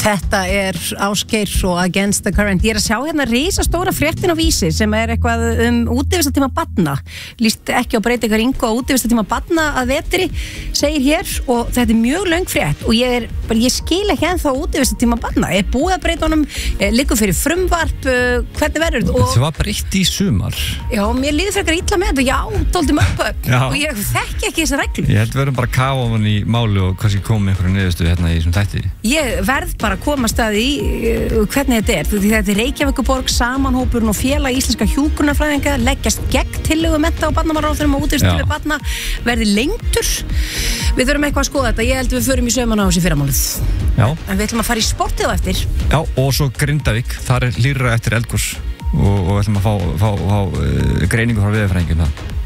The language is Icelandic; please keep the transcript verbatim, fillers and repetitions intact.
Þetta er Ásgeir og Against the Current. Ég er að sjá hérna risastóra fréttin á Vísi sem er eitthvað um útivistartíma barna. Lýst ekki á Breytingar Ingo á útivistartíma barna að vetri, segir hér, og þetta er mjög löng frétt og ég, er, bara, ég skil ekki ennþá útivistartíma barna. Er búið að breyta honum, liggur fyrir frumvarp, hvernig verður þetta? Það var breytt í sumar. Já, mér líður frekar illa með þetta, já, dóldi möppu og ég þekki ekki þessar reglur. Ég held að verðum bara að kafa ofan í máli og kannski koma með einhverju niðurstöðu hérna í þessum þætti. Ég verð bara að komast að því uh, hvernig þetta er, því þetta er Reykjavíkurborg, samanhópurinn og félag íslenska hjúkrunarfræðinga leggjast gegn tillögu mennta- og barnamálaráðherrum og útivistartími barna verði lengdur. Við þurfum eitthvað að skoða þetta, ég held að við förum í saumana á þessi fyrramálið. Já. En við ætlum að fara í sportið á eftir. Já, og svo Grindavík, þar er hlýrra eftir eldgos og, og ætlum að fá, fá, fá uh, greiningu frá veðurfræðingum það.